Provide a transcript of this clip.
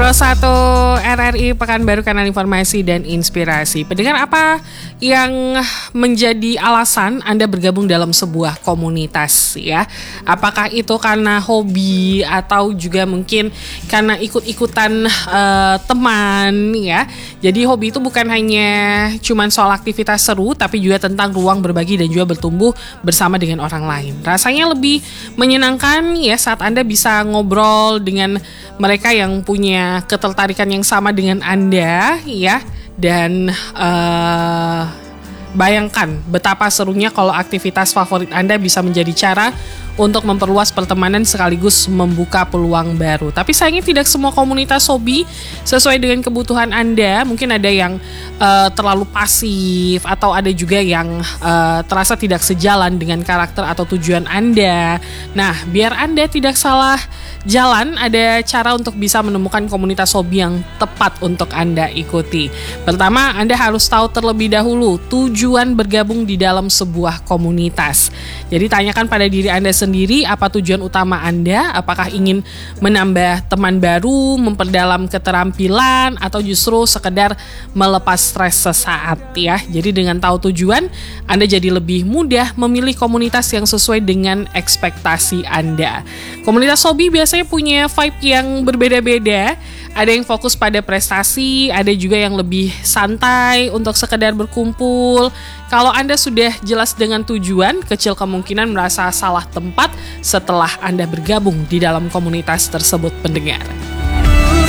101 RRI Pekanbaru, kanal informasi dan inspirasi. Pendengar, apa yang menjadi alasan Anda bergabung dalam sebuah komunitas ya? Apakah itu karena hobi atau juga mungkin karena ikut-ikutan teman ya? Jadi hobi itu bukan hanya cuman soal aktivitas seru, tapi juga tentang ruang berbagi dan juga bertumbuh bersama dengan orang lain. Rasanya lebih menyenangkan ya saat Anda bisa ngobrol dengan mereka yang punya ketertarikan yang sama dengan Anda ya, dan bayangkan betapa serunya kalau aktivitas favorit Anda bisa menjadi cara untuk memperluas pertemanan sekaligus membuka peluang baru. Tapi sayangnya tidak semua komunitas hobi sesuai dengan kebutuhan Anda. Mungkin ada yang terlalu pasif atau ada juga yang terasa tidak sejalan dengan karakter atau tujuan Anda. Nah, biar Anda tidak salah jalan, ada cara untuk bisa menemukan komunitas hobi yang tepat untuk Anda ikuti. Pertama, Anda harus tahu terlebih dahulu tujuan bergabung di dalam sebuah komunitas. Jadi tanyakan pada diri Anda sendiri, apa tujuan utama Anda? Apakah ingin menambah teman baru, memperdalam keterampilan, atau justru sekedar melepas stres sesaat ya? Jadi dengan tahu tujuan, Anda jadi lebih mudah memilih komunitas yang sesuai dengan ekspektasi Anda. Komunitas hobi biasanya punya vibe yang berbeda-beda. Ada yang fokus pada prestasi, ada juga yang lebih santai untuk sekedar berkumpul. Kalau Anda sudah jelas dengan tujuan, kecil kemungkinan merasa salah tempat setelah Anda bergabung di dalam komunitas tersebut, pendengar.